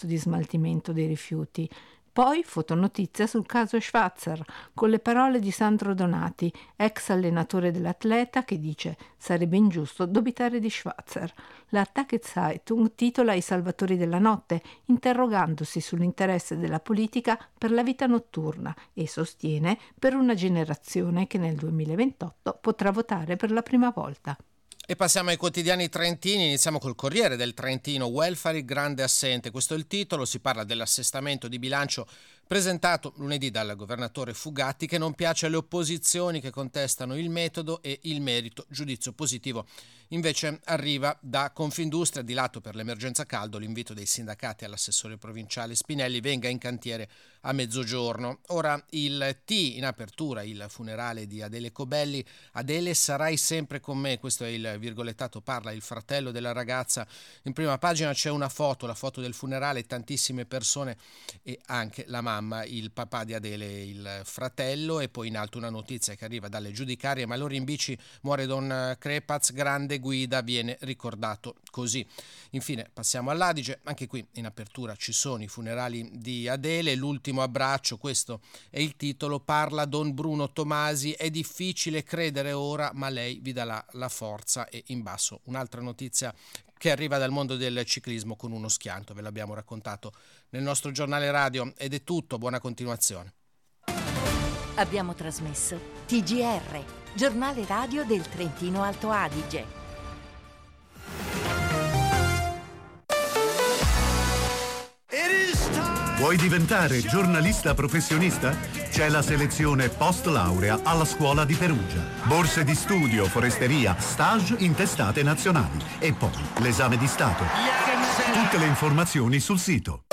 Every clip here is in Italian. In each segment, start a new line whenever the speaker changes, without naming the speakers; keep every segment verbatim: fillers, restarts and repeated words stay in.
impianto di smaltimento dei rifiuti. Poi fotonotizia sul caso Schwarzer, con le parole di Sandro Donati, ex allenatore dell'atleta, che dice «Sarebbe ingiusto dubitare di Schwarzer». La Tageszeitung titola «I salvatori della notte», interrogandosi sull'interesse della politica per la vita notturna e sostiene per una generazione che nel duemilaventotto potrà votare per la prima volta.
E passiamo ai quotidiani trentini, iniziamo col Corriere del Trentino, welfare il grande assente, questo è il titolo, si parla dell'assestamento di bilancio presentato lunedì dal governatore Fugatti, che non piace alle opposizioni che contestano il metodo e il merito. Giudizio positivo invece arriva da Confindustria. Di lato per l'emergenza caldo l'invito dei sindacati all'assessore provinciale Spinelli: venga in cantiere a mezzogiorno. Ora il T in apertura, il funerale di Adele Cobelli. Adele, sarai sempre con me, questo è il virgolettato, parla il fratello della ragazza. In prima pagina c'è una foto, la foto del funerale, tantissime persone e anche la mamma, il papà di Adele e il fratello. E poi in alto una notizia che arriva dalle giudicarie: Malori in bici, muore Don Crepaz, grande guida, viene ricordato così. Infine passiamo all'Adige, anche qui in apertura ci sono i funerali di Adele, l'ultimo abbraccio, questo è il titolo, parla Don Bruno Tomasi, è difficile credere ora ma lei vi darà la forza. E in basso un'altra notizia che arriva dal mondo del ciclismo con uno schianto, ve l'abbiamo raccontato nel nostro giornale radio. Ed è tutto, buona continuazione.
Abbiamo trasmesso T G R, giornale radio del Trentino Alto Adige.
Vuoi diventare giornalista professionista? C'è la selezione post laurea alla Scuola di Perugia. Borse di studio, foresteria, stage in testate nazionali e poi l'esame di Stato. Tutte le informazioni sul sito.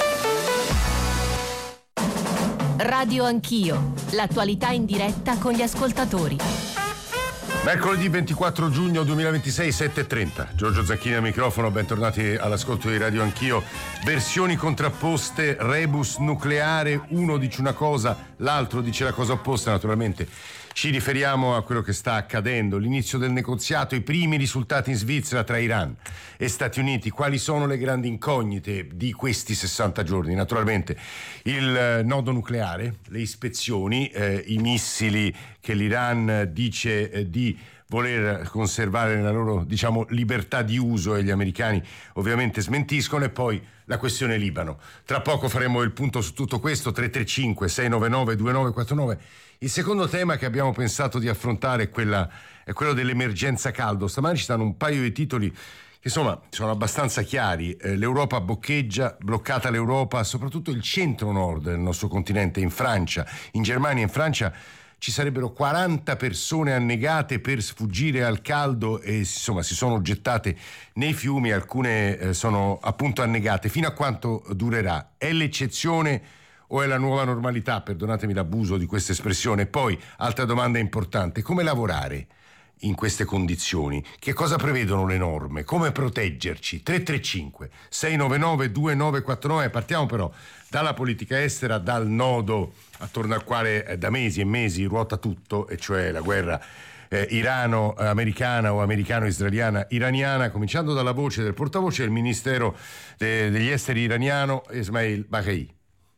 Radio Anch'io, l'attualità in diretta con gli ascoltatori.
Mercoledì ventiquattro giugno duemilaventisei, sette e trenta. Giorgio Zacchini al microfono, bentornati all'ascolto di Radio Anch'io. Versioni contrapposte, rebus nucleare, uno dice una cosa, l'altro dice la cosa opposta, naturalmente. Ci riferiamo a quello che sta accadendo, l'inizio del negoziato, i primi risultati in Svizzera tra Iran e Stati Uniti. Quali sono le grandi incognite di questi sessanta giorni? Naturalmente il nodo nucleare, le ispezioni, eh, i missili che l'Iran dice eh, di voler conservare nella loro, diciamo, libertà di uso, e gli americani ovviamente smentiscono, e poi la questione Libano. Tra poco faremo il punto su tutto questo. Tre tre cinque sei nove nove due nove quattro nove. Il secondo tema che abbiamo pensato di affrontare è, quella, è quello dell'emergenza caldo. Stamani ci stanno un paio di titoli che insomma sono abbastanza chiari. Eh, L'Europa boccheggia, bloccata l'Europa, soprattutto il centro-nord del nostro continente, in Francia, in Germania. In Francia ci sarebbero quaranta persone annegate per sfuggire al caldo e insomma si sono gettate nei fiumi, alcune eh, sono appunto annegate. Fino a quanto durerà? È l'eccezione o è la nuova normalità? Perdonatemi l'abuso di questa espressione. Poi, altra domanda importante: come lavorare in queste condizioni? Che cosa prevedono le norme? Come proteggerci? tre tre cinque sei nove nove due nove quattro nove. Partiamo però dalla politica estera, dal nodo attorno al quale eh, da mesi e mesi ruota tutto, e cioè la guerra eh, irano-americana o americano-israeliana iraniana, cominciando dalla voce del portavoce del Ministero de- degli Esteri iraniano, Ismail Baghei.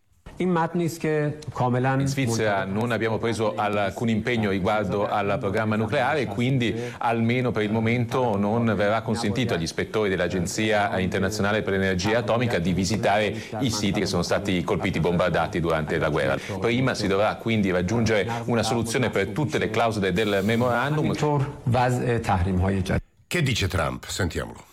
In Svizzera non abbiamo preso alcun impegno riguardo al programma nucleare, quindi almeno per il momento non verrà consentito agli ispettori dell'Agenzia internazionale per l'energia atomica di visitare i siti che sono stati colpiti, bombardati durante la guerra. Prima si dovrà quindi raggiungere una soluzione per tutte le clausole del memorandum.
Che dice Trump? Sentiamolo.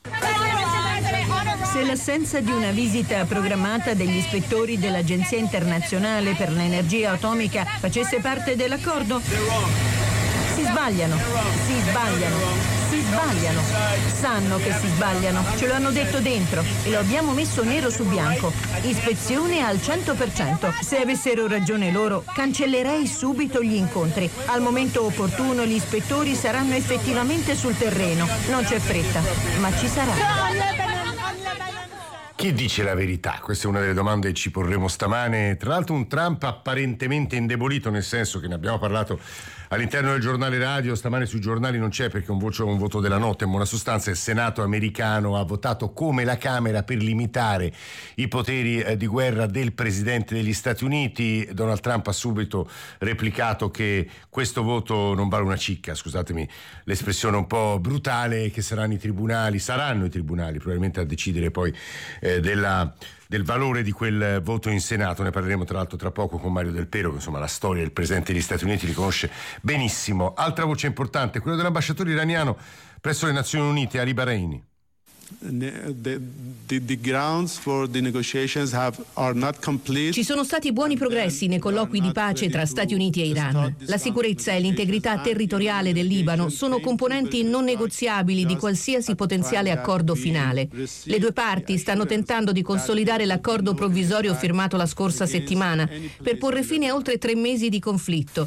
Se l'assenza di una visita programmata degli ispettori dell'Agenzia internazionale per l'energia atomica facesse parte dell'accordo? Si sbagliano, si sbagliano, si sbagliano. Sanno che si sbagliano, ce lo hanno detto dentro e lo abbiamo messo nero su bianco. Ispezione al cento per cento. Se avessero ragione loro, cancellerei subito gli incontri. Al momento opportuno gli ispettori saranno effettivamente sul terreno. Non c'è fretta, ma ci sarà.
Chi dice la verità? Questa è una delle domande che ci porremo stamane. Tra l'altro un Trump apparentemente indebolito, nel senso che ne abbiamo parlato All'interno del giornale radio, stamane sui giornali non c'è perché è un voto, un voto della notte, in buona sostanza il Senato americano ha votato come la Camera per limitare i poteri eh, di guerra del Presidente degli Stati Uniti. Donald Trump ha subito replicato che questo voto non vale una cicca, scusatemi l'espressione un po' brutale, che saranno i tribunali, saranno i tribunali probabilmente a decidere poi eh, della... del valore di quel voto in Senato. Ne parleremo tra l'altro tra poco con Mario Del Pero, che insomma la storia del Presidente degli Stati Uniti li conosce benissimo. Altra voce importante, quello dell'ambasciatore iraniano presso le Nazioni Unite, Ali Bahreini.
The, the, the grounds for the negotiations have, are not complete.
Ci sono stati buoni progressi nei colloqui di pace tra Stati Uniti e Iran. La sicurezza e l'integrità territoriale del Libano sono componenti non negoziabili di qualsiasi potenziale accordo finale. Le due parti stanno tentando di consolidare l'accordo provvisorio firmato la scorsa settimana per porre fine a oltre tre mesi di conflitto.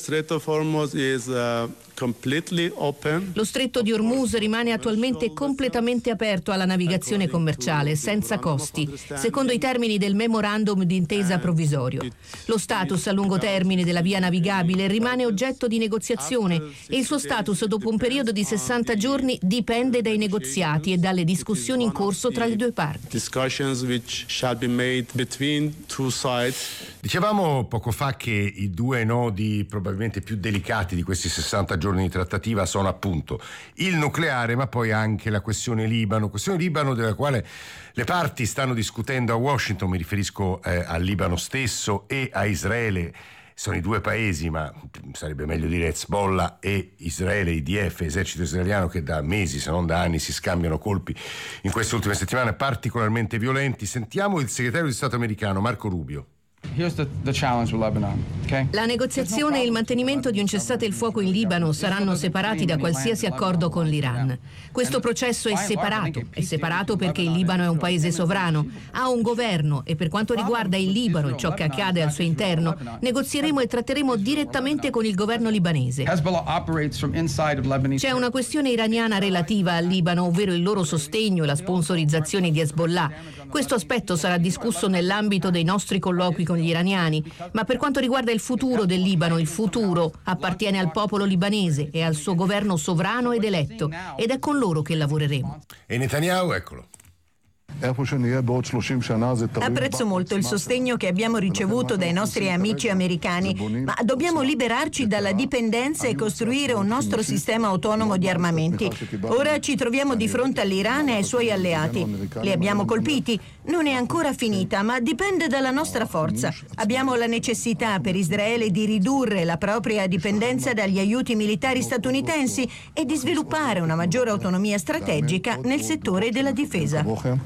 Lo stretto di Hormuz rimane attualmente completamente aperto alla navigazione commerciale senza costi, secondo i termini del memorandum d'intesa provvisorio. Lo status a lungo termine della via navigabile rimane oggetto di negoziazione e il suo status dopo un periodo di sessanta giorni dipende dai negoziati e dalle discussioni in corso tra le due parti.
Dicevamo poco fa che i due nodi probabilmente più delicati di questi sessanta giorni di trattativa sono appunto il nucleare, ma poi anche la questione Libano, questione Libano della quale le parti stanno discutendo a Washington. Mi riferisco eh, al Libano stesso e a Israele. Sono i due paesi, ma sarebbe meglio dire Hezbollah e Israele, I D F, esercito israeliano, che da mesi, se non da anni, si scambiano colpi in queste ultime settimane particolarmente violenti. Sentiamo il segretario di Stato americano Marco Rubio.
The, the Lebanon, okay? La negoziazione e il mantenimento di un cessate il fuoco in Libano saranno separati da qualsiasi accordo con l'Iran. Questo processo è separato, è separato perché il Libano è un paese sovrano, ha un governo e per quanto riguarda il Libano e ciò che accade al suo interno, negozieremo e tratteremo direttamente con il governo libanese. C'è una questione iraniana relativa al Libano, ovvero il loro sostegno e la sponsorizzazione di Hezbollah. Questo aspetto sarà discusso nell'ambito dei nostri colloqui con gli iraniani, ma per quanto riguarda il futuro del Libano, il futuro appartiene al popolo libanese e al suo governo sovrano ed eletto, ed è con loro che lavoreremo.
E Netanyahu, eccolo.
Apprezzo molto il sostegno che abbiamo ricevuto dai nostri amici americani, ma dobbiamo liberarci dalla dipendenza e costruire un nostro sistema autonomo di armamenti. Ora ci troviamo di fronte all'Iran e ai suoi alleati. Li abbiamo colpiti. Non è ancora finita, ma dipende dalla nostra forza. Abbiamo la necessità per Israele di ridurre la propria dipendenza dagli aiuti militari statunitensi e di sviluppare una maggiore autonomia strategica nel settore della difesa.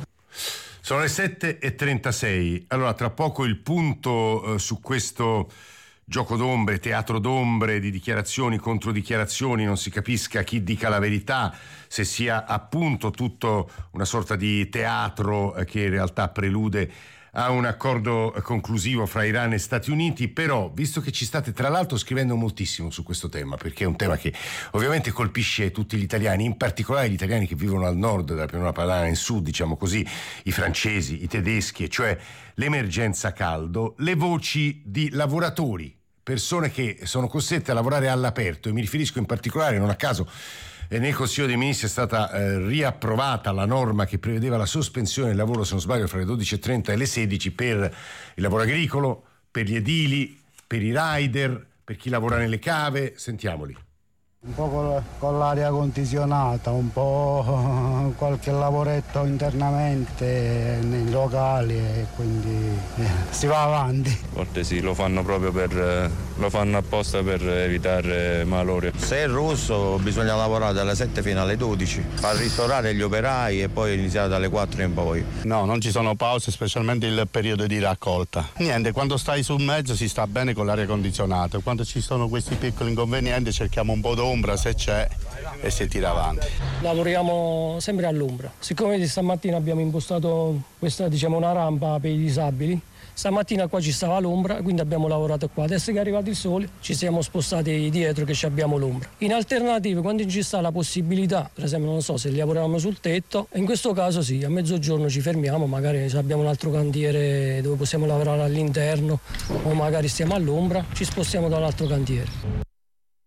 Sono le sette e trentasei. Allora, tra poco il punto eh, su questo gioco d'ombre, teatro d'ombre di dichiarazioni contro dichiarazioni, non si capisca chi dica la verità, se sia appunto tutto una sorta di teatro eh, che in realtà prelude a un accordo conclusivo fra Iran e Stati Uniti. Però, visto che ci state tra l'altro scrivendo moltissimo su questo tema, perché è un tema che ovviamente colpisce tutti gli italiani, in particolare gli italiani che vivono al nord della pianura padana, in sud, diciamo così, i francesi, i tedeschi, e cioè l'emergenza caldo, le voci di lavoratori, persone che sono costrette a lavorare all'aperto, e mi riferisco in particolare, non a caso, e nel Consiglio dei Ministri è stata eh, riapprovata la norma che prevedeva la sospensione del lavoro, se non sbaglio, fra le dodici e trenta e le sedici per il lavoro agricolo, per gli edili, per i rider, per chi lavora nelle cave. Sentiamoli.
Un po' con, con l'aria condizionata, un po' qualche lavoretto internamente nei locali e quindi eh, si va avanti.
A volte sì, lo fanno proprio per, lo fanno apposta per evitare malore.
Se è russo bisogna lavorare dalle sette fino alle dodici, far ristorare gli operai e poi iniziare dalle quattro in poi.
No, non ci sono pause, specialmente il periodo di raccolta. Niente, quando stai sul mezzo si sta bene con l'aria condizionata, quando ci sono questi piccoli inconvenienti cerchiamo un po' d'ombra se c'è e si tira avanti.
Lavoriamo sempre all'ombra. Siccome stamattina abbiamo impostato questa, diciamo, una rampa per i disabili, stamattina qua ci stava l'ombra, quindi abbiamo lavorato qua. Adesso che è arrivato il sole ci siamo spostati dietro che ci abbiamo l'ombra. In alternativa, quando ci sta la possibilità, per esempio non so se lavoriamo sul tetto, in questo caso sì, a mezzogiorno ci fermiamo, magari se abbiamo un altro cantiere dove possiamo lavorare all'interno o magari stiamo all'ombra, ci spostiamo dall'altro cantiere.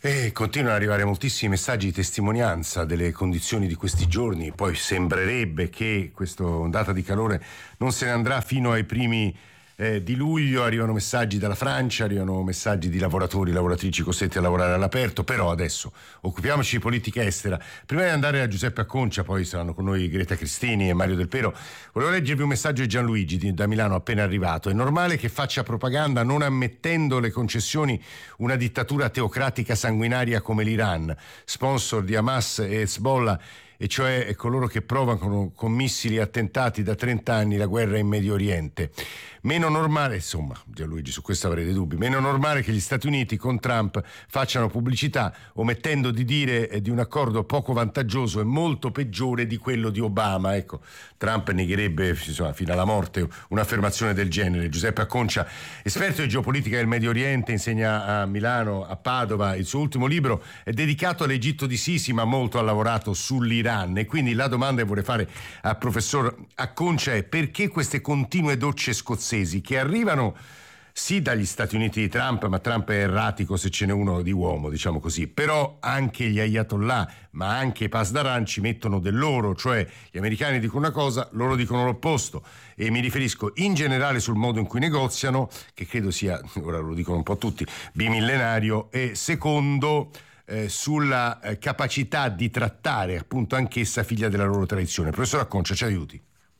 E continuano ad arrivare moltissimi messaggi di testimonianza delle condizioni di questi giorni. Poi sembrerebbe che questa ondata di calore non se ne andrà fino ai primi eh, di luglio. Arrivano messaggi dalla Francia, arrivano messaggi di lavoratori e lavoratrici costretti a lavorare all'aperto. Però adesso occupiamoci di politica estera. Prima di andare a Giuseppe Acconcia, poi saranno con noi Greta Cristini e Mario Del Pero, volevo leggervi un messaggio di Gianluigi di, da Milano appena arrivato. È normale che faccia propaganda non ammettendo le concessioni una dittatura teocratica sanguinaria come l'Iran, sponsor di Hamas e Hezbollah, e cioè coloro che provano con missili e attentati da trenta anni la guerra in Medio Oriente. Meno normale, insomma, Gianluigi, su questo avrete dubbi, meno normale che gli Stati Uniti con Trump facciano pubblicità omettendo di dire di un accordo poco vantaggioso e molto peggiore di quello di Obama. Ecco, Trump negherebbe, insomma, fino alla morte un'affermazione del genere. Giuseppe Acconcia, esperto di geopolitica del Medio Oriente, insegna a Milano, a Padova. Il suo ultimo libro è dedicato all'Egitto di Sisi, ma molto ha lavorato sull'Iran. E quindi la domanda che vorrei fare al professor Acconcia è: perché queste continue docce scozzesi che arrivano sì dagli Stati Uniti di Trump, ma Trump è erratico se ce n'è uno di uomo, diciamo così, però anche gli ayatollah, ma anche i pasdaran ci mettono del loro, cioè gli americani dicono una cosa, loro dicono l'opposto, e mi riferisco in generale sul modo in cui negoziano, che credo sia, ora lo dicono un po' tutti, bimillenario, e secondo eh, sulla eh, capacità di trattare appunto anch'essa figlia della loro tradizione. Professor Acconcia, ci aiuti.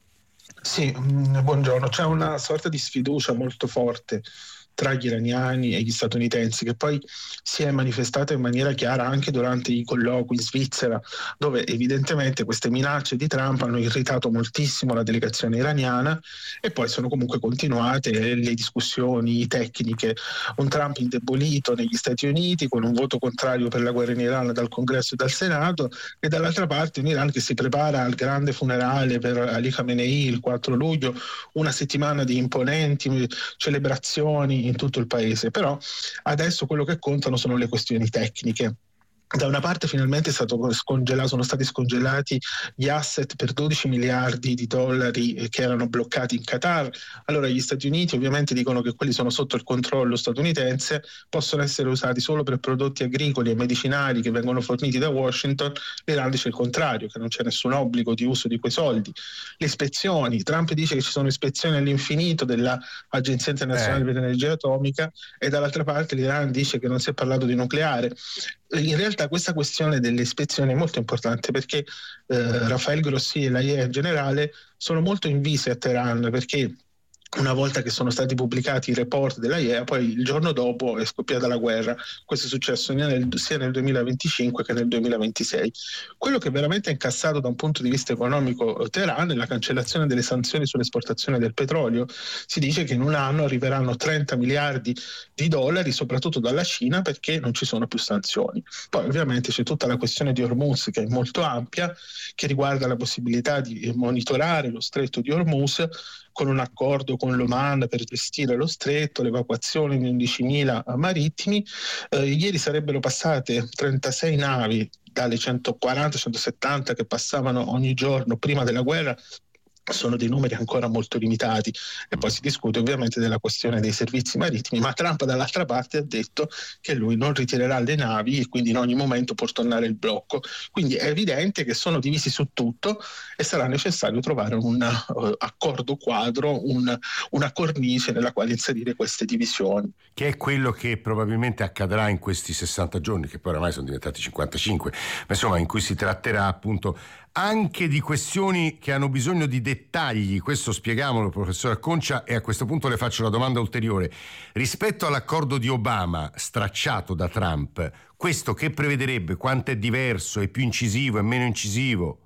Sì, buongiorno. C'è una sorta di sfiducia molto forte tra gli iraniani e gli statunitensi, che poi si è manifestata in maniera chiara anche durante i colloqui in Svizzera, dove evidentemente queste minacce di Trump hanno irritato moltissimo la delegazione iraniana, e poi sono comunque continuate le discussioni tecniche. Un Trump indebolito negli Stati Uniti con un voto contrario per la guerra in Iran dal Congresso e dal Senato, e dall'altra parte un Iran che si prepara al grande funerale per Ali Khamenei il quattro luglio, una settimana di imponenti celebrazioni in tutto il paese. Però adesso quello che contano sono le questioni tecniche. Da una parte finalmente è stato scongelato, sono stati scongelati gli asset per dodici miliardi di dollari che erano bloccati in Qatar. Allora gli Stati Uniti ovviamente dicono che quelli sono sotto il controllo statunitense, possono essere usati solo per prodotti agricoli e medicinali che vengono forniti da Washington. L'Iran dice il contrario, che non c'è nessun obbligo di uso di quei soldi. Le ispezioni, Trump dice che ci sono ispezioni all'infinito dell'Agenzia Internazionale eh. per l'Energia Atomica, e dall'altra parte l'Iran dice che non si è parlato di nucleare. In realtà questa questione delle ispezioni è molto importante, perché eh, Rafael Grossi e l'A I E A in generale sono molto invise a Teheran, perché una volta che sono stati pubblicati i report dell'A I E A, poi il giorno dopo è scoppiata la guerra. Questo è successo nel, sia nel duemilaventicinque che nel duemilaventisei. Quello che veramente ha incassato da un punto di vista economico Teheran è la cancellazione delle sanzioni sull'esportazione del petrolio. Si dice che in un anno arriveranno trenta miliardi di dollari, soprattutto dalla Cina, perché non ci sono più sanzioni. Poi ovviamente c'è tutta la questione di Hormuz, che è molto ampia, che riguarda la possibilità di monitorare lo stretto di Hormuz con un accordo con l'Oman per gestire lo stretto, l'evacuazione di undicimila marittimi. Eh, ieri sarebbero passate trentasei navi dalle centoquaranta centosettanta che passavano ogni giorno prima della guerra. Sono dei numeri ancora molto limitati, e poi si discute ovviamente della questione dei servizi marittimi, ma Trump dall'altra parte ha detto che lui non ritirerà le navi e quindi in ogni momento può tornare il blocco. Quindi è evidente che sono divisi su tutto e sarà necessario trovare un uh, accordo quadro, un, una cornice nella quale inserire queste divisioni.
Che è quello che probabilmente accadrà in questi sessanta giorni, che poi oramai sono diventati cinquantacinque, ma insomma in cui si tratterà appunto anche di questioni che hanno bisogno di dettagli. Questo spieghiamolo, professor Acconcia, e a questo punto le faccio una domanda ulteriore. Rispetto all'accordo di Obama stracciato da Trump, questo che prevederebbe? Quanto è diverso? È più incisivo? È meno incisivo?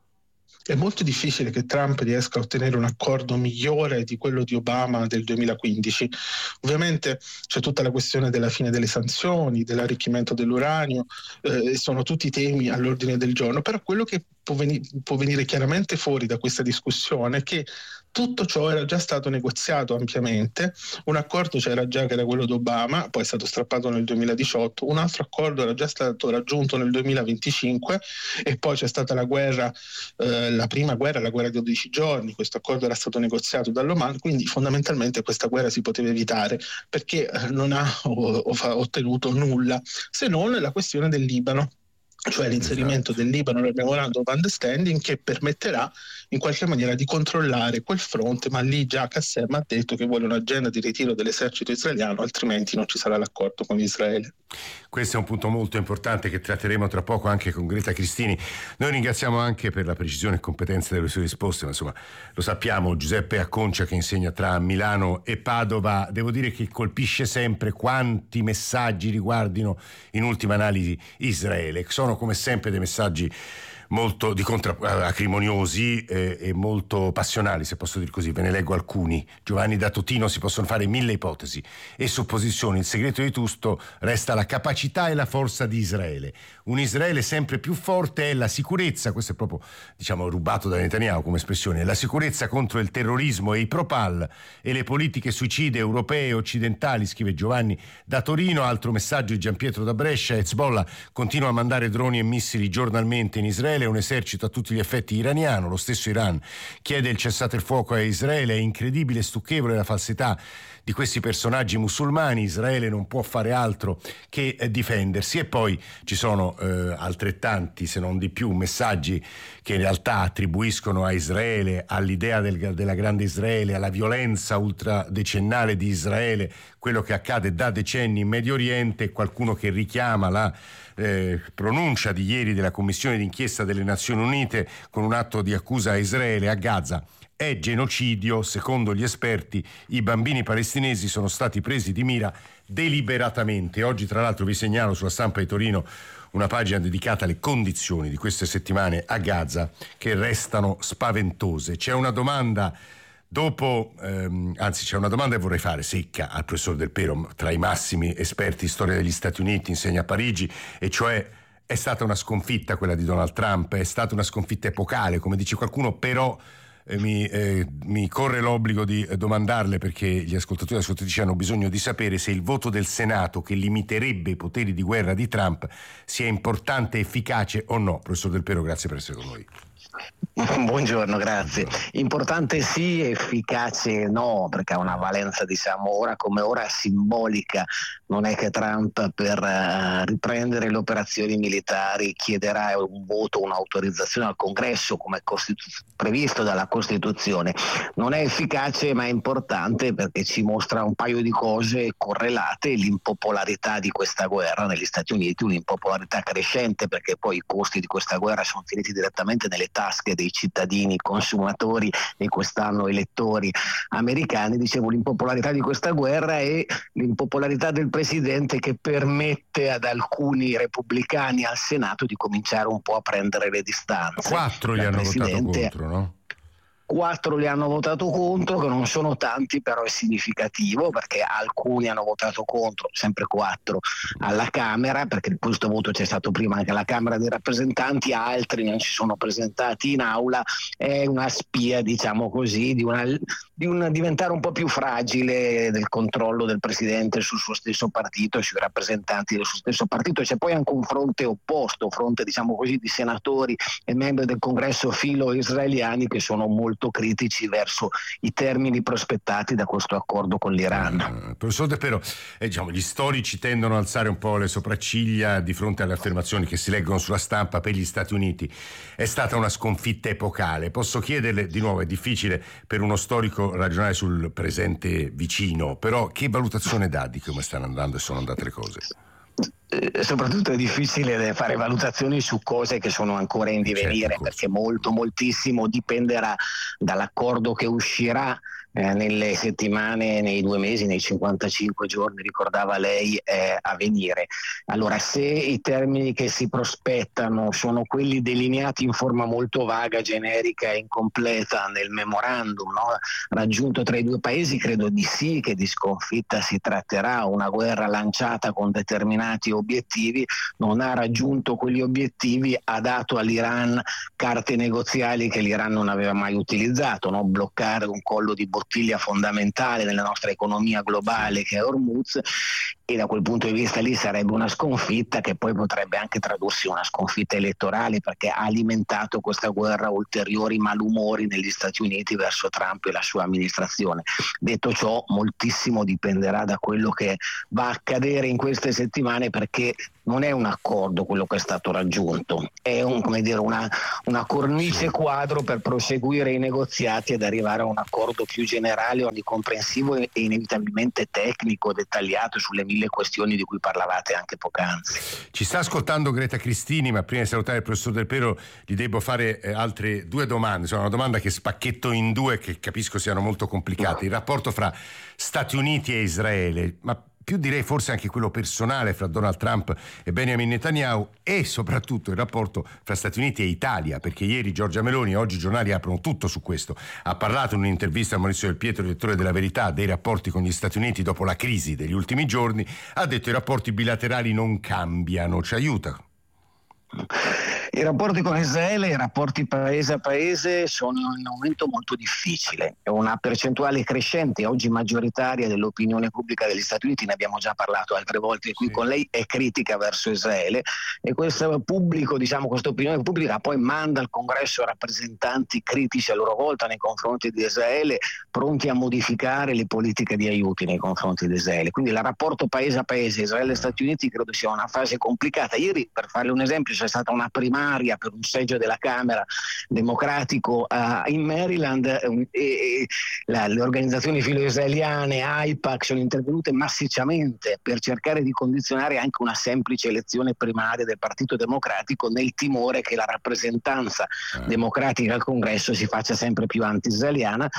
È molto difficile che Trump riesca a ottenere un accordo migliore di quello di Obama del duemilaquindici. Ovviamente c'è tutta la questione della fine delle sanzioni, dell'arricchimento dell'uranio, eh, sono tutti temi all'ordine del giorno, però quello che può, veni- può venire chiaramente fuori da questa discussione è che Tutto ciò era già stato negoziato ampiamente, un accordo c'era già che era quello d'Obama, poi è stato strappato nel duemiladiciotto, un altro accordo era già stato raggiunto nel duemilaventicinque e poi c'è stata la guerra, eh, la prima guerra, la guerra di dodici giorni, questo accordo era stato negoziato dall'Oman, quindi fondamentalmente questa guerra si poteva evitare perché non ha o, o fa, ottenuto nulla se non la questione del Libano, cioè l'inserimento del Libano nel Memorandum of Understanding, che permetterà in qualche maniera di controllare quel fronte, ma lì già Qassem ha detto che vuole un'agenda di ritiro dell'esercito israeliano, altrimenti non ci sarà l'accordo con Israele.
Questo è un punto molto importante che tratteremo tra poco anche con Greta Cristini. Noi ringraziamo anche per la precisione e competenza delle sue risposte, ma insomma lo sappiamo, Giuseppe Acconcia, che insegna tra Milano e Padova, devo dire che colpisce sempre quanti messaggi riguardino in ultima analisi Israele. Sono come sempre dei messaggi molto di contra, acrimoniosi eh, e molto passionali, se posso dire così. Ve ne leggo alcuni. Giovanni da Totino: si possono fare mille ipotesi e supposizioni, il segreto di tutto resta la capacità e la forza di Israele. Un Israele sempre più forte è la sicurezza, questo è proprio, diciamo, rubato da Netanyahu come espressione, la sicurezza contro il terrorismo e i propal e le politiche suicide europee e occidentali, scrive Giovanni da Torino. Altro messaggio di Gianpietro da Brescia: Hezbollah continua a mandare droni e missili giornalmente in Israele, è un esercito a tutti gli effetti iraniano, lo stesso Iran chiede il cessate il fuoco a Israele, è incredibile e stucchevole la falsità di questi personaggi musulmani, Israele non può fare altro che eh, difendersi. E poi ci sono eh, altrettanti, se non di più, messaggi che in realtà attribuiscono a Israele, all'idea del, della grande Israele, alla violenza ultradecennale di Israele, quello che accade da decenni in Medio Oriente. Qualcuno che richiama la eh, pronuncia di ieri della Commissione d'inchiesta delle Nazioni Unite con un atto di accusa a Israele: a Gaza è genocidio, secondo gli esperti i bambini palestinesi sono stati presi di mira deliberatamente. Oggi tra l'altro vi segnalo sulla Stampa di Torino una pagina dedicata alle condizioni di queste settimane a Gaza, che restano spaventose. C'è una domanda dopo, ehm, anzi c'è una domanda che vorrei fare secca al professor Del Pero, tra i massimi esperti di storia degli Stati Uniti, insegna a Parigi, e cioè: è stata una sconfitta quella di Donald Trump, è stata una sconfitta epocale, come dice qualcuno, però Eh, mi, eh, mi corre l'obbligo di eh, domandarle, perché gli ascoltatori e le ascoltatrici hanno bisogno di sapere se il voto del Senato che limiterebbe i poteri di guerra di Trump sia importante, efficace o no. Professor Del Pero, grazie per essere con noi.
Buongiorno, grazie. Importante sì, efficace no, perché ha una valenza, diciamo, ora come ora simbolica. Non è che Trump per uh, riprendere le operazioni militari chiederà un voto, un'autorizzazione al Congresso come costitu- previsto dalla Costituzione. Non è efficace, ma è importante perché ci mostra un paio di cose correlate: l'impopolarità di questa guerra negli Stati Uniti, un'impopolarità crescente perché poi i costi di questa guerra sono finiti direttamente nelle tasche dei cittadini consumatori e quest'anno elettori americani. Dicevo, l'impopolarità di questa guerra e l'impopolarità del presidente, che permette ad alcuni repubblicani al Senato di cominciare un po' a prendere le distanze.
Quattro li hanno votato contro, no?
Quattro li hanno votato contro, che non sono tanti, però è significativo perché alcuni hanno votato contro, sempre quattro, alla Camera, perché questo voto c'è stato prima anche alla Camera dei rappresentanti, altri non si sono presentati in aula. È una spia, diciamo così, di, una, di un diventare un po' più fragile del controllo del presidente sul suo stesso partito e sui rappresentanti del suo stesso partito. C'è poi anche un fronte opposto, fronte, diciamo così, di senatori e membri del Congresso filo israeliani che sono molto critici verso i termini prospettati da questo accordo con l'Iran.
Uh, professor De Pero, eh, diciamo, gli storici tendono ad alzare un po' le sopracciglia di fronte alle affermazioni che si leggono sulla stampa. Per gli Stati Uniti è stata una sconfitta epocale. Posso chiederle, di nuovo è difficile per uno storico ragionare sul presente vicino, però che valutazione dà di come stanno andando e sono andate le cose?
Eh, soprattutto è difficile fare valutazioni su cose che sono ancora in divenire, certo, perché molto moltissimo dipenderà dall'accordo che uscirà eh, nelle settimane, nei due mesi, nei cinquantacinque giorni, ricordava lei, eh, a venire. Allora, se i termini che si prospettano sono quelli delineati in forma molto vaga, generica e incompleta nel memorandum, no, raggiunto tra i due paesi, credo di sì, che di sconfitta si tratterà. Una guerra lanciata con determinati obiettivi non ha raggiunto quegli obiettivi, ha dato all'Iran carte negoziali che l'Iran non aveva mai utilizzato, no? Bloccare un collo di bottiglia fondamentale nella nostra economia globale che è Hormuz, e da quel punto di vista lì sarebbe una sconfitta che poi potrebbe anche tradursi in una sconfitta elettorale, perché ha alimentato questa guerra ulteriori malumori negli Stati Uniti verso Trump e la sua amministrazione. Detto ciò, moltissimo dipenderà da quello che va a accadere in queste settimane, perché non è un accordo quello che è stato raggiunto, è un, come dire, una, una cornice quadro per proseguire i negoziati ed arrivare a un accordo più generale, onnicomprensivo e inevitabilmente tecnico, dettagliato sulle mille questioni di cui parlavate anche poc'anzi.
Ci sta ascoltando Greta Cristini, ma prima di salutare il professor Del Pero gli devo fare eh, altre due domande. Sono una domanda che spacchetto in due, che capisco siano molto complicate. Il rapporto fra Stati Uniti e Israele, ma più direi forse anche quello personale fra Donald Trump e Benjamin Netanyahu, e soprattutto il rapporto fra Stati Uniti e Italia, perché ieri Giorgia Meloni, oggi i giornali aprono tutto su questo, ha parlato in un'intervista a Maurizio Del Pietro, direttore della Verità, dei rapporti con gli Stati Uniti dopo la crisi degli ultimi giorni, ha detto che i rapporti bilaterali non cambiano. Ci aiuta?
I rapporti con Israele, i rapporti paese a paese sono in aumento molto difficile. È una percentuale crescente, oggi maggioritaria, dell'opinione pubblica degli Stati Uniti, ne abbiamo già parlato altre volte qui sì. con lei, è critica verso Israele, e questo pubblico, diciamo, questa opinione pubblica poi manda al Congresso rappresentanti critici a loro volta nei confronti di Israele, pronti a modificare le politiche di aiuti nei confronti di Israele. Quindi il rapporto paese a paese, Israele e Stati Uniti, credo sia una fase complicata. Ieri, per farle un esempio, c'è stata una primaria per un seggio della Camera democratico uh, in Maryland, um, e, e la, le organizzazioni filo-israeliane, AIPAC, sono intervenute massicciamente per cercare di condizionare anche una semplice elezione primaria del Partito Democratico, nel timore che la rappresentanza eh. democratica al Congresso si faccia sempre più anti-israeliana.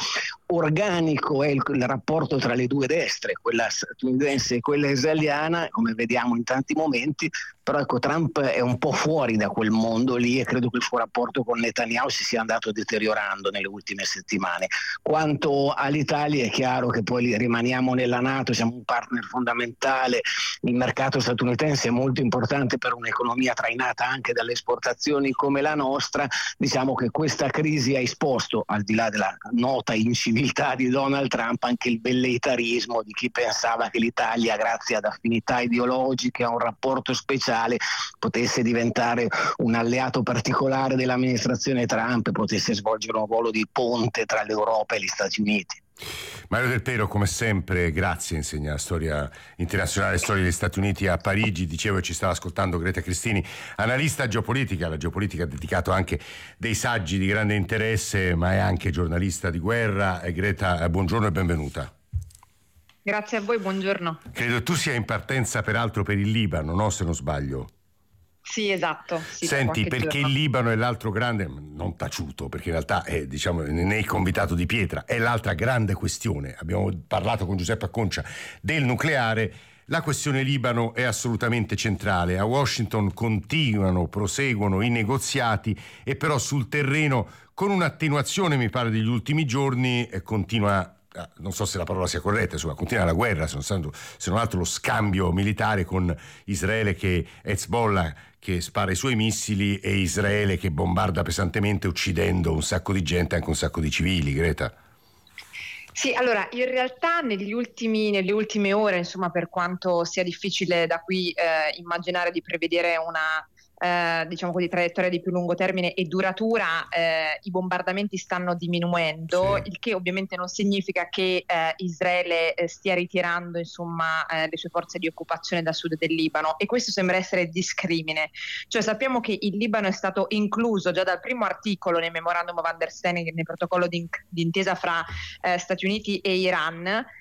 Organico è il, il rapporto tra le due destre, quella statunitense e quella israeliana, come vediamo in tanti momenti, però ecco, Trump è un po' fuori da quel mondo lì, e credo che il suo rapporto con Netanyahu si sia andato deteriorando nelle ultime settimane. Quanto all'Italia, è chiaro che poi rimaniamo nella NATO, siamo un partner fondamentale, il mercato statunitense è molto importante per un'economia trainata anche dalle esportazioni come la nostra. Diciamo che questa crisi ha esposto, al di là della nota inciviltà di Donald Trump, anche il velleitarismo di chi pensava che l'Italia, grazie ad affinità ideologiche, a un rapporto speciale, potesse diventare un alleato particolare dell'amministrazione Trump e potesse svolgere un ruolo di ponte tra l'Europa e gli Stati Uniti.
Mario Del Pero, come sempre, grazie, insegna storia internazionale, storia degli Stati Uniti a Parigi. Dicevo, ci stava ascoltando Greta Cristini, analista geopolitica. La geopolitica ha dedicato anche dei saggi di grande interesse, ma è anche giornalista di guerra. E Greta, buongiorno e benvenuta.
Grazie a voi, buongiorno.
Credo tu sia in partenza peraltro per il Libano, no? Se non sbaglio.
Sì, esatto. Sì,
Senti, perché giorno. Il Libano è l'altro grande, non taciuto, perché in realtà è, diciamo, nel convitato di pietra, è l'altra grande questione. Abbiamo parlato con Giuseppe Acconcia del nucleare. La questione Libano è assolutamente centrale. A Washington continuano, proseguono i negoziati, e però sul terreno, con un'attenuazione, mi pare, degli ultimi giorni, eh, continua, non so se la parola sia corretta, insomma, continua la guerra, se non, se non altro lo scambio militare con Israele, che Hezbollah che spara i suoi missili, e Israele che bombarda pesantemente, uccidendo un sacco di gente, anche un sacco di civili. Greta?
Sì, allora, in realtà negli ultimi, nelle ultime ore, insomma, per quanto sia difficile da qui eh, immaginare di prevedere una Eh, diciamo così, traiettoria di più lungo termine e duratura, eh, i bombardamenti stanno diminuendo, sì. Il che ovviamente non significa che eh, Israele eh, stia ritirando, insomma, eh, le sue forze di occupazione da sud del Libano, e questo sembra essere discrimine. Cioè, sappiamo che il Libano è stato incluso già dal primo articolo nel Memorandum of Understanding, nel protocollo di, di intesa fra eh, Stati Uniti e Iran,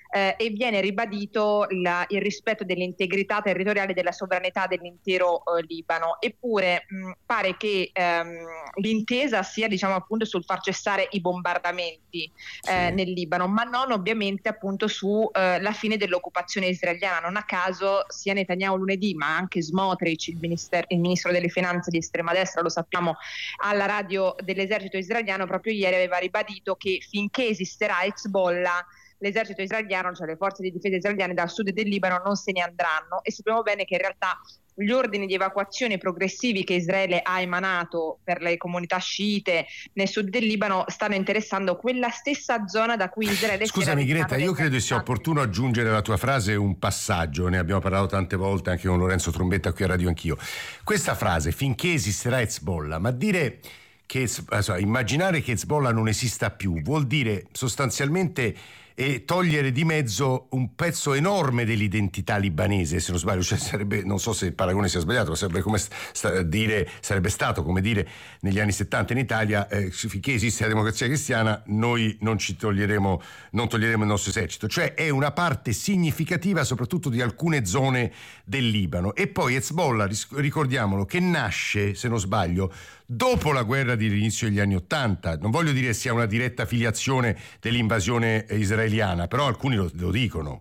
eh, e viene ribadito la, il rispetto dell'integrità territoriale e della sovranità dell'intero eh, Libano. Eppure mh, pare che ehm, l'intesa sia, diciamo, appunto sul far cessare i bombardamenti eh, sì. nel Libano, ma non ovviamente appunto su eh, la fine dell'occupazione israeliana. Non a caso sia Netanyahu lunedì, ma anche Smotrich, il, minister- il ministro delle finanze di estrema destra, lo sappiamo, alla radio dell'esercito israeliano proprio ieri aveva ribadito che finché esisterà Hezbollah, l'esercito israeliano, cioè le forze di difesa israeliane dal sud del Libano, non se ne andranno. E sappiamo bene che in realtà gli ordini di evacuazione progressivi che Israele ha emanato per le comunità sciite nel sud del Libano stanno interessando quella stessa zona da cui Israele si era.
Scusami Greta, io credo sia opportuno aggiungere alla tua frase un passaggio, ne abbiamo parlato tante volte anche con Lorenzo Trombetta qui a Radio Anch'io. Questa frase, finché esisterà Hezbollah, ma dire che, insomma, immaginare che Hezbollah non esista più vuol dire sostanzialmente e togliere di mezzo un pezzo enorme dell'identità libanese, se non sbaglio, cioè sarebbe, non so se il paragone sia sbagliato, ma sarebbe come sta, dire, sarebbe stato come dire negli anni settanta in Italia, eh, finché esiste la democrazia cristiana noi non ci toglieremo, non toglieremo il nostro esercito, cioè è una parte significativa soprattutto di alcune zone del Libano. E poi Hezbollah, ricordiamolo, che nasce, se non sbaglio, dopo la guerra di inizio degli anni Ottanta. Non voglio dire sia una diretta filiazione dell'invasione israeliana, però alcuni lo, lo dicono.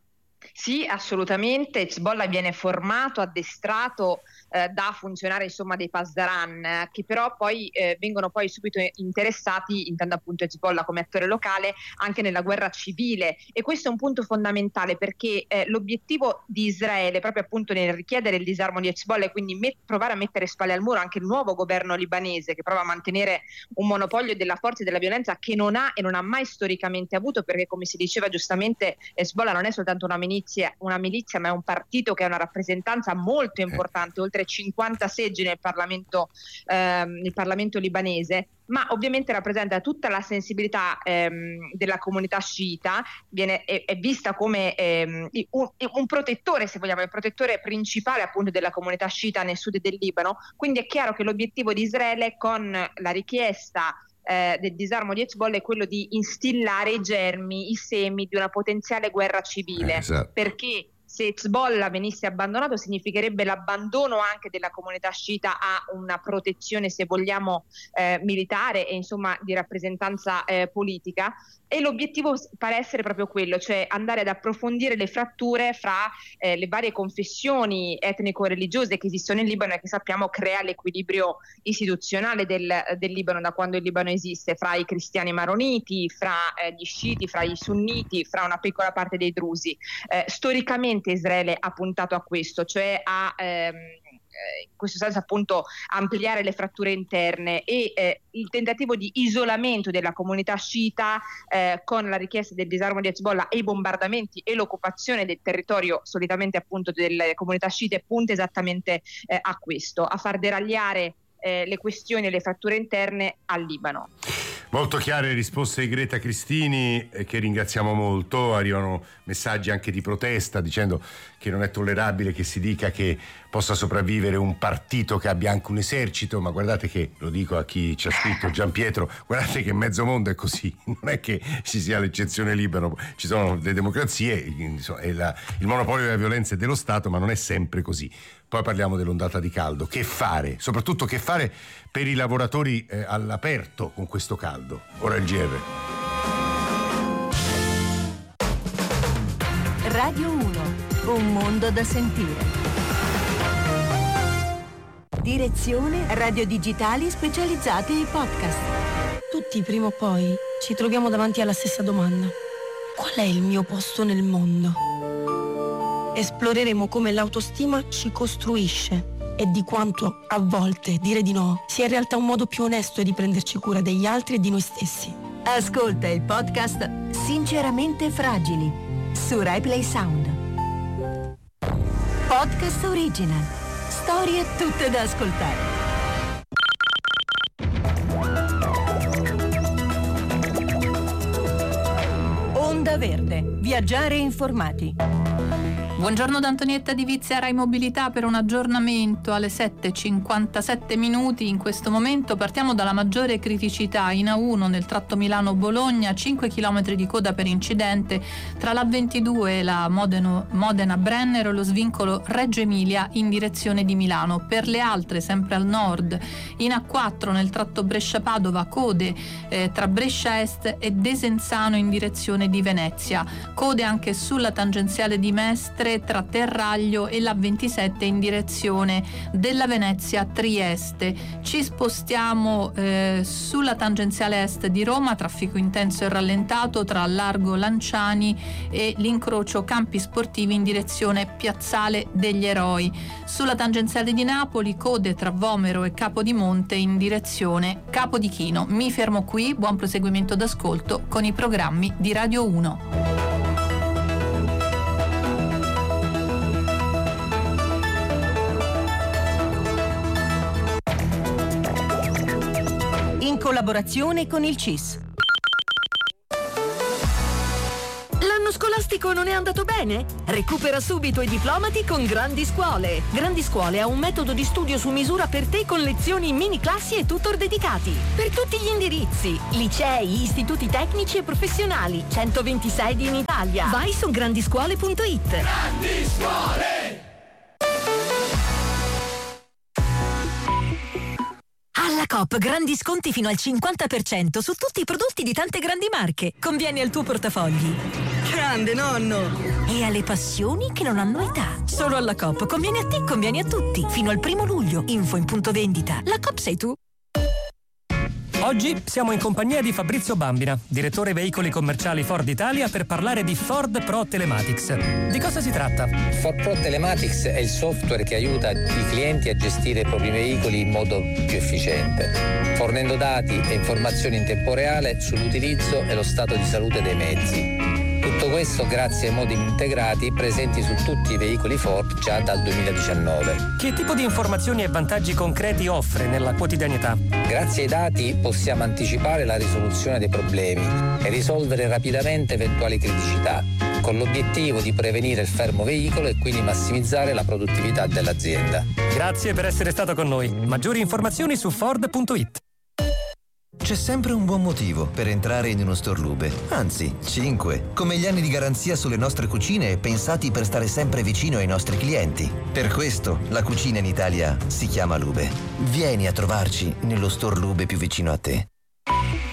Sì, assolutamente. Hezbollah viene formato, addestrato eh, da funzionari, insomma, dei Pasdaran, eh, che però poi eh, vengono poi subito interessati, intendo appunto Hezbollah come attore locale, anche nella guerra civile. E questo è un punto fondamentale, perché eh, l'obiettivo di Israele, proprio appunto nel richiedere il disarmo di Hezbollah e quindi met- provare a mettere spalle al muro anche il nuovo governo libanese, che prova a mantenere un monopolio della forza e della violenza che non ha e non ha mai storicamente avuto, perché come si diceva giustamente Hezbollah non è soltanto una milizia una milizia, ma è un partito che ha una rappresentanza molto importante, oltre cinquanta seggi nel Parlamento, ehm, nel Parlamento libanese, ma ovviamente rappresenta tutta la sensibilità ehm, della comunità sciita, viene, è, è vista come ehm, un, un protettore, se vogliamo, il protettore principale appunto della comunità sciita nel sud del Libano. Quindi è chiaro che l'obiettivo di Israele con la richiesta Eh, del disarmo di Hezbollah è quello di instillare i germi, i semi di una potenziale guerra civile,
eh, esatto.
perché se Hezbollah venisse abbandonato significherebbe l'abbandono anche della comunità sciita a una protezione, se vogliamo, eh, militare e insomma di rappresentanza eh, politica. E l'obiettivo pare essere proprio quello, cioè andare ad approfondire le fratture fra eh, le varie confessioni etnico-religiose che esistono in Libano e che sappiamo crea l'equilibrio istituzionale del, del Libano da quando il Libano esiste, fra i cristiani maroniti, fra eh, gli sciiti, fra i sunniti, fra una piccola parte dei drusi. Eh, storicamente Israele ha puntato a questo, cioè a ehm, in questo senso appunto ampliare le fratture interne e eh, il tentativo di isolamento della comunità sciita eh, con la richiesta del disarmo di Hezbollah e i bombardamenti e l'occupazione del territorio solitamente appunto delle comunità sciite punta esattamente eh, a questo, a far deragliare eh, le questioni e le fratture interne al Libano.
Molto chiare le risposte di Greta Cristini, eh, che ringraziamo molto. Arrivano messaggi anche di protesta dicendo che non è tollerabile che si dica che possa sopravvivere un partito che abbia anche un esercito, ma guardate che, lo dico a chi ci ha scritto, Giampietro, guardate che mezzo mondo è così, non è che ci sia l'eccezione Libano, ci sono le democrazie, insomma, è la, il monopolio della violenza è dello Stato, ma non è sempre così. Poi parliamo dell'ondata di caldo, che fare? Soprattutto che fare per i lavoratori eh, all'aperto con questo caldo? Ora il G R.
Radio uno, un mondo da sentire. Direzione Radio Digitali specializzate in podcast.
Tutti prima o poi ci troviamo davanti alla stessa domanda. Qual è il mio posto nel mondo? Esploreremo come l'autostima ci costruisce e di quanto, a volte, dire di no sia in realtà un modo più onesto di prenderci cura degli altri e di noi stessi.
Ascolta il podcast Sinceramente Fragili su RaiPlay Sound. Podcast original. Storie tutte da ascoltare. Onda Verde. Viaggiare informati.
Buongiorno da Antonietta di Vizia Rai Mobilità per un aggiornamento alle sette e cinquantasette minuti. In questo momento partiamo dalla maggiore criticità in A uno nel tratto Milano-Bologna, cinque chilometri di coda per incidente tra l'A ventidue e la Modeno, Modena-Brennero, lo svincolo Reggio Emilia in direzione di Milano. Per le altre, sempre al nord, in A quattro nel tratto Brescia-Padova, code eh, tra Brescia Est e Desenzano in direzione di Venezia. Code anche sulla tangenziale di Mestre tra Terraglio e l'A ventisette in direzione della Venezia Trieste. Ci spostiamo eh, sulla tangenziale est di Roma, traffico intenso e rallentato tra Largo Lanciani e l'incrocio Campi Sportivi in direzione Piazzale degli Eroi. Sulla tangenziale di Napoli, code tra Vomero e Capodimonte in direzione Capodichino. Mi fermo qui, buon proseguimento d'ascolto con i programmi di Radio uno.
In collaborazione con il C I S.
L'anno scolastico non è andato bene? Recupera subito i diplomati con Grandi Scuole. Grandi Scuole ha un metodo di studio su misura per te con lezioni in mini classi e tutor dedicati. Per tutti gli indirizzi, licei, istituti tecnici e professionali, centoventi sedi in Italia. Vai su grandiscuole punto it.
Grandi Scuole!
Alla Coop grandi sconti fino al cinquanta per cento su tutti i prodotti di tante grandi marche. Convieni al tuo portafogli.
Grande nonno!
E alle passioni che non hanno età. Solo alla Coop. Conviene a te, conviene a tutti. Fino al primo luglio. Info in punto vendita. La Coop sei tu.
Oggi siamo in compagnia di Fabrizio Bambina, direttore veicoli commerciali Ford Italia, per parlare di Ford Pro Telematics. Di cosa si tratta?
Ford Pro Telematics è il software che aiuta i clienti a gestire i propri veicoli in modo più efficiente, fornendo dati e informazioni in tempo reale sull'utilizzo e lo stato di salute dei mezzi. Tutto questo grazie ai modem integrati presenti su tutti i veicoli Ford già dal duemiladiciannove.
Che tipo di informazioni e vantaggi concreti offre nella quotidianità?
Grazie ai dati possiamo anticipare la risoluzione dei problemi e risolvere rapidamente eventuali criticità, con l'obiettivo di prevenire il fermo veicolo e quindi massimizzare la produttività dell'azienda.
Grazie per essere stato con noi. Maggiori informazioni su Ford punto it.
C'è sempre un buon motivo per entrare in uno store Lube, anzi, cinque, come gli anni di garanzia sulle nostre cucine pensati per stare sempre vicino ai nostri clienti. Per questo la cucina in Italia si chiama Lube. Vieni a trovarci nello store Lube più vicino a te.